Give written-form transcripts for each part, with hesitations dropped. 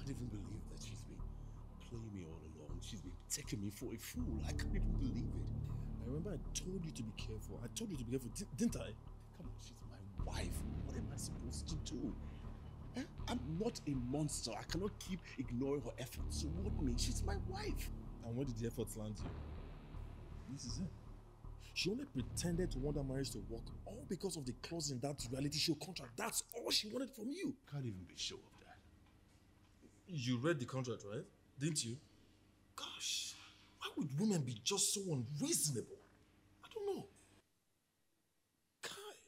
can't even believe that she's been playing me all along. She's been taking me for a fool. I can't even believe it. I remember I told you to be careful. I told you to be careful, didn't I? Come on, she's my wife. What am I supposed to do? I'm not a monster. I cannot keep ignoring her efforts toward me. She's my wife. And where did the efforts land you? This is it. She only pretended to want that marriage to work, all because of the clause in that reality show contract. That's all she wanted from you. Can't even be sure of that. You read the contract, right? Didn't you? Gosh, why would women be just so unreasonable? I don't know. Kai.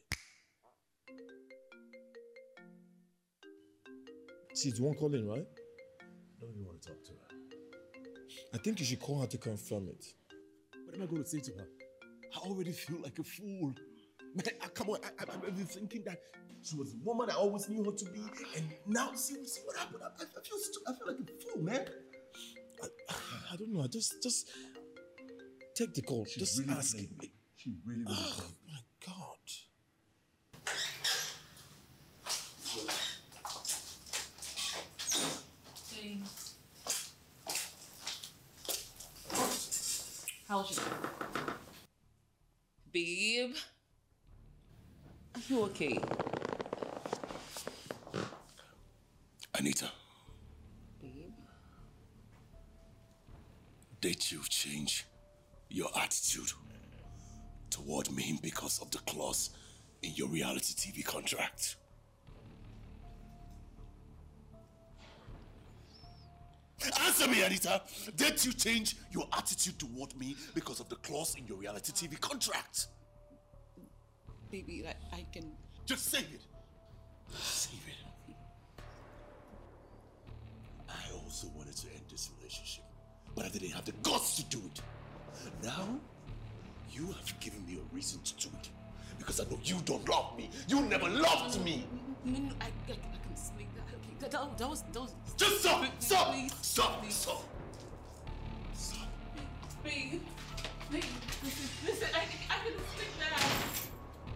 She's the one calling, right? I don't even want to talk to her. I think you should call her to confirm it. What am I going to say to her? I already feel like a fool. Man, come on, I've been thinking that she was the woman I always knew her to be, and now see what happened. I feel like a fool, man. I don't know. Just take the call. She just really ask. played me. She really Oh played me. my God. Hey. How's you? Babe? Are you okay? Anita. Babe? Did you change your attitude toward me because of the clause in your reality TV contract? Answer me, Anita! Did you change your attitude toward me because of the clause in your reality TV contract? Baby, I can... Just say it! Say it. I also wanted to end this relationship, but I didn't have the guts to do it. Now, you have given me a reason to do it. Because I know you don't love me. You never loved me. No, I can sleep. Okay, that was... Just stop! Please, Stop! please, Stop!